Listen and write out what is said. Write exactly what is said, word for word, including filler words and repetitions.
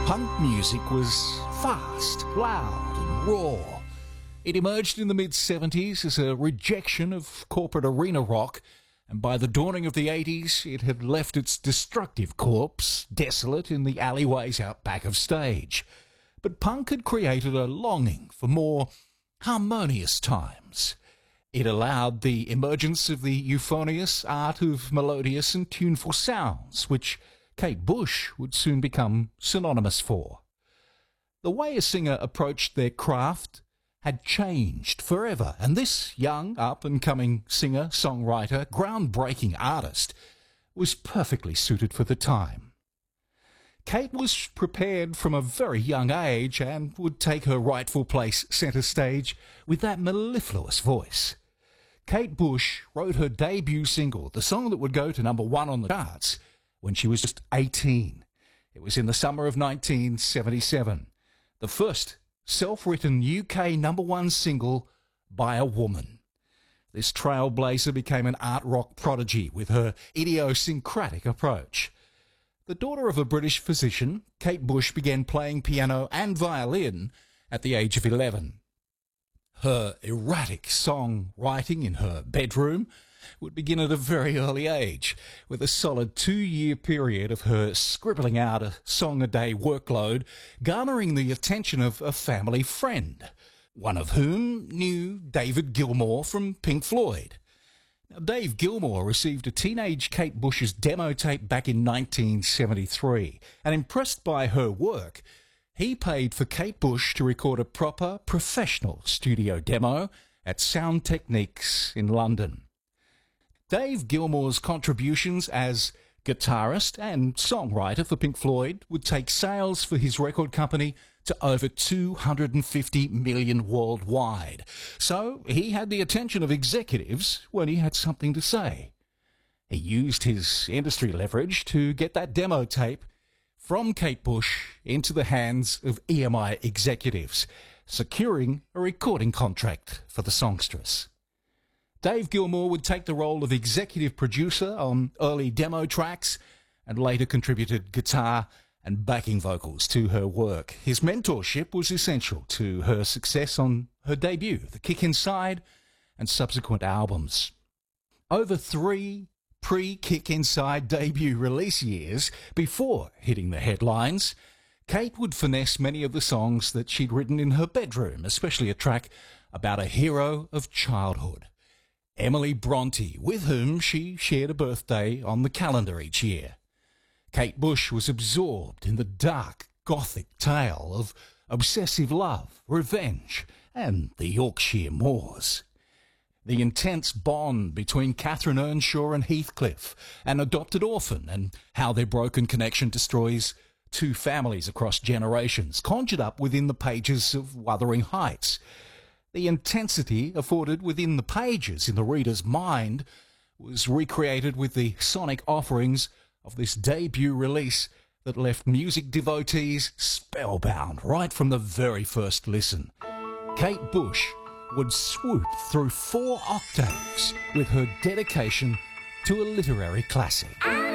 Punk music was fast, loud and raw. It emerged in the mid-seventies as a rejection of corporate arena rock, and by the dawning of the eighties it had left its destructive corpse desolate in the alleyways out back of stage. But punk had created a longing for more harmonious times. It allowed the emergence of the euphonious art of melodious and tuneful sounds, which Kate Bush would soon become synonymous for. The way a singer approached their craft had changed forever, and this young, up-and-coming singer, songwriter, groundbreaking artist was perfectly suited for the time. Kate was prepared from a very young age and would take her rightful place centre stage with that mellifluous voice. Kate Bush wrote her debut single, the song that would go to number one on the charts, when she was just eighteen. It was in the summer of nineteen seventy-seven, the first self-written U K number one single by a woman. This trailblazer became an art rock prodigy with her idiosyncratic approach. The daughter of a British physician, Kate Bush began playing piano and violin at the age of eleven. Her erratic song writing in her bedroom would begin at a very early age, with a solid two-year period of her scribbling out a song-a-day workload garnering the attention of a family friend, one of whom knew David Gilmour from Pink Floyd. Now, Dave Gilmour received a teenage Kate Bush's demo tape back in nineteen seventy-three, and impressed by her work, he paid for Kate Bush to record a proper, professional studio demo at Sound Techniques in London. Dave Gilmour's contributions as guitarist and songwriter for Pink Floyd would take sales for his record company to over two hundred fifty million worldwide. So he had the attention of executives when he had something to say. He used his industry leverage to get that demo tape from Kate Bush into the hands of E M I executives, securing a recording contract for the songstress. Dave Gilmour would take the role of executive producer on early demo tracks and later contributed guitar and backing vocals to her work. His mentorship was essential to her success on her debut, The Kick Inside, and subsequent albums. Over three pre-Kick Inside debut release years before hitting the headlines, Kate would finesse many of the songs that she'd written in her bedroom, especially a track about a hero of childhood, Emily Bronte, with whom she shared a birthday on the calendar each year. Kate Bush was absorbed in the dark, gothic tale of obsessive love, revenge, and the Yorkshire moors. The intense bond between Catherine Earnshaw and Heathcliff, an adopted orphan, and how their broken connection destroys two families across generations, conjured up within the pages of Wuthering Heights. The intensity afforded within the pages in the reader's mind was recreated with the sonic offerings of this debut release that left music devotees spellbound right from the very first listen. Kate Bush would swoop through four octaves with her dedication to a literary classic.